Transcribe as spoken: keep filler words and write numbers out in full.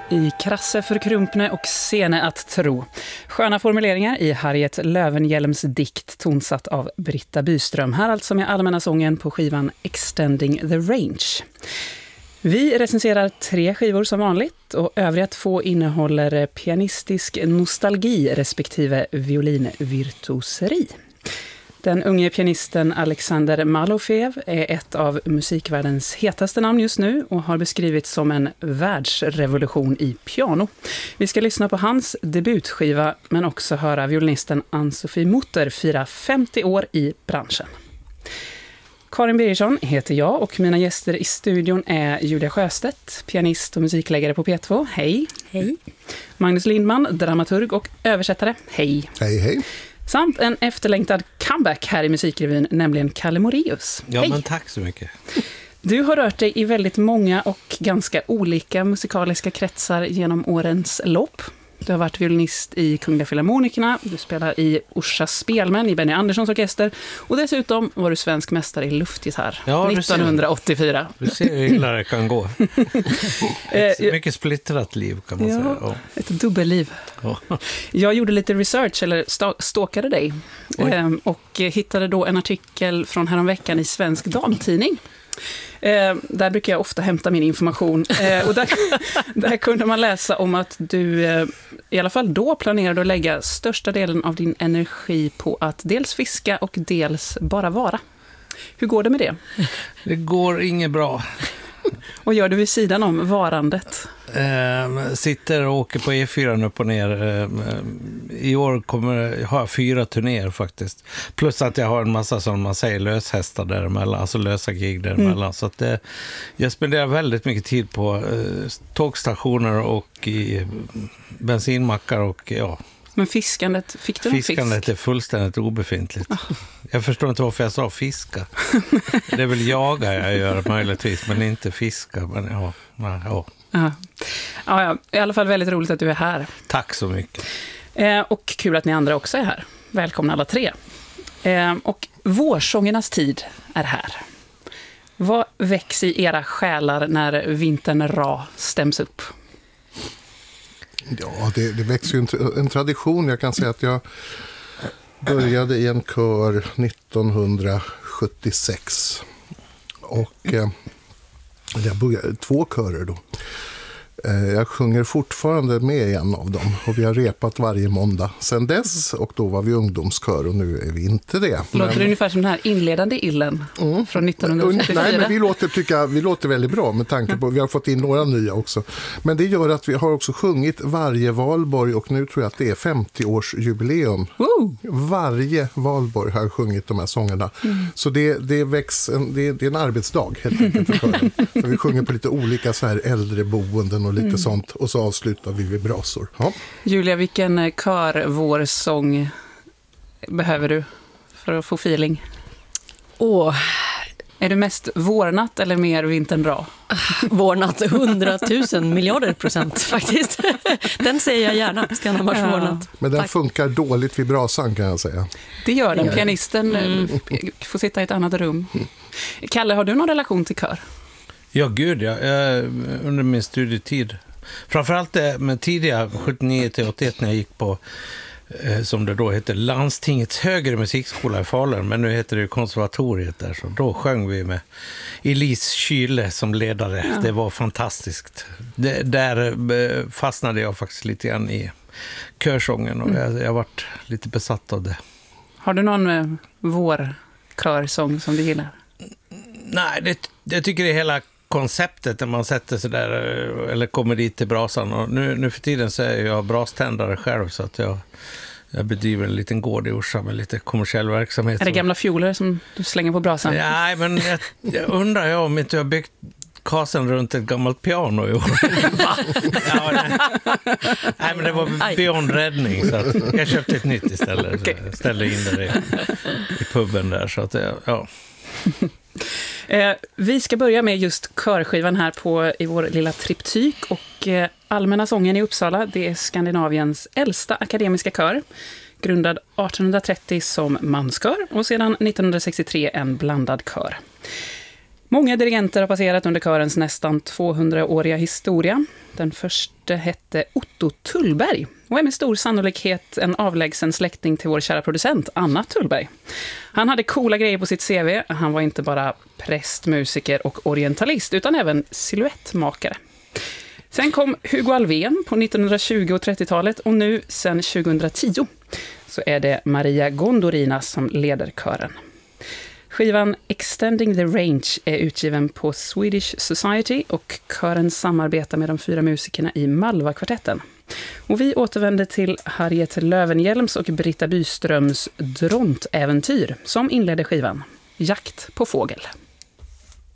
I krasse förkrumpne och sene att tro. Sköna formuleringar i Harriet Löwenhjelms dikt tonsatt av Britta Byström. Här alltså med allmänna sången på skivan Extending the Range. Vi recenserar tre skivor som vanligt och övriga två innehåller pianistisk nostalgi respektive violinvirtuoseri. Den unge pianisten Alexander Malofev är ett av musikvärldens hetaste namn just nu och har beskrivits som en världsrevolution i piano. Vi ska lyssna på hans debutskiva men också höra violinisten Ann-Sofie Mutter fira femtio år i branschen. Karin Birgersson heter jag och mina gäster i studion är Julia Sjöstedt, pianist och musikläggare på P två. Hej! Hej! Magnus Lindman, dramaturg och översättare. Hej! Hej, hej! Samt en efterlängtad comeback här i Musikrevyn, nämligen Kalle Moraeus. Ja, Hej. Men tack så mycket. Du har rört dig i väldigt många och ganska olika musikaliska kretsar genom årens lopp. Du har varit violinist i Kungliga Filharmonikerna, du spelar i Orsa Spelmän i Benny Anderssons orkester och dessutom var du svensk mästare i luftgitarr ja, nittonhundraåttiofyra. Du ser hur illa det kan gå. Ett mycket splittrat liv kan man ja, säga. Ja. Ett dubbelliv. Ja. Jag gjorde lite research, eller stalkade dig, Oj. och hittade då en artikel från häromveckan i Svensk Damtidning. Eh, där brukar jag ofta hämta min information eh, och där, där kunde man läsa om att du eh, i alla fall då planerade att lägga största delen av din energi på att dels fiska och dels bara vara. Hur går det med det? Det går inget bra. Vad gör du vid sidan om varandet? Eh, sitter och åker på E fyra upp och ner. Eh, I år kommer jag ha fyra turnéer faktiskt. Plus att jag har en massa, som man säger, löshästar däremellan. Alltså lösa gig däremellan. Mm. Så att det, jag spenderar väldigt mycket tid på eh, tågstationer och i bensinmackar och ja. Men fiskandet, fick du någon fisk? Fiskandet är fullständigt obefintligt. Oh. Jag förstår inte varför jag sa fiska. Det är väl jaga jag gör möjligtvis, men inte fiska. Men ja, ja. Ja. Ja, ja, i alla fall väldigt roligt att du är här. Tack så mycket. Eh, och kul att ni andra också är här. Välkomna alla tre. Eh, och vårsångernas tid är här. Vad väcks i era själar när vintern ra stäms upp? Ja, det, det växer ju en, en tradition. Jag kan säga att jag började i en kör nittonhundrasjuttiosex. Och eh, jag började två körer då. Eh, jag sjunger fortfarande med i en av dem. Och vi har repat varje måndag sedan dess. Och då var vi ungdomskör och nu är vi inte det. Låter men... det ungefär som den här inledande illen mm. från nittonhundrasjuttiofyra? Nej, men vi låter, tycker, vi låter väldigt bra med tanke på att vi har fått in några nya också. Men det gör att vi har också sjungit varje valborg och nu tror jag att det är femtio-årsjubileum. Woo! Varje valborg har sjungit de här sångerna. Mm. Så det, det, väcks en, det, det är en arbetsdag helt enkelt för kören. För vi sjunger på lite olika så här äldreboenden och lite mm. sånt. Och så avslutar vi vid brasor. Ja. Julia, vilken kör vår sång behöver du för att få feeling? Åh. Är du mest vårnatt eller mer vintern bra? Vårnatt, hundratusen miljarder procent faktiskt. Den säger jag gärna, Stenhammars ja. Vårnatt. Men den Tack. Funkar dåligt vid brasan kan jag säga. Det gör den, det gör pianisten mm. får sitta i ett annat rum. Mm. Kalle, har du någon relation till kör? Ja, gud ja. Jag, under min studietid. Framförallt det med tidiga sjuttionio till åttioett när jag gick på eh, som det då heter Landstingets högre musikskola i Falun, men nu heter det konservatoriet där, så då sjöng vi med Elise Kyle som ledare. Ja. Det var fantastiskt. Det, där eh, fastnade jag faktiskt lite grann i körsången och mm. jag, jag varit lite besatt av det. Har du någon eh, vår körsång som du gillar? Nej, det, jag tycker det är hela konceptet när man sätter sig där eller kommer dit till brasan. Och nu, nu för tiden så är jag braständare själv så att jag, jag bedriver en liten gård i Orsa med lite kommersiell verksamhet. Är det gamla fioler som du slänger på brasan? Nej, men jag, jag undrar jag om inte jag har byggt kasen runt ett gammalt piano i år. ja, nej. nej, men det var beyond räddning så att jag köpte ett nytt istället. Okay. Så ställde in det i, i puben där så att ja. Eh, vi ska börja med just körskivan här på, i vår lilla triptyk och eh, Allmänna sången i Uppsala, det är Skandinaviens äldsta akademiska kör, grundad artonhundratrettio som manskör och sedan nittonhundrasextiotre en blandad kör. Många dirigenter har passerat under körens nästan tvåhundraåriga historia. Den första hette Otto Tullberg och är med stor sannolikhet en avlägsen släkting till vår kära producent Anna Tullberg. Han hade coola grejer på sitt C V. Han var inte bara präst, musiker och orientalist utan även silhuettmakare. Sen kom Hugo Alfvén på nittonhundratjugo- och trettiotalet och nu sen tjugohundratio så är det Maria Gondorinas som leder kören. Skivan Extending the Range är utgiven på Swedish Society och kören samarbetar med de fyra musikerna i Malva-kvartetten. Och vi återvänder till Harriet Löwenhjelms och Britta Byströms Drontäventyr som inledde skivan, Jakt på fågel.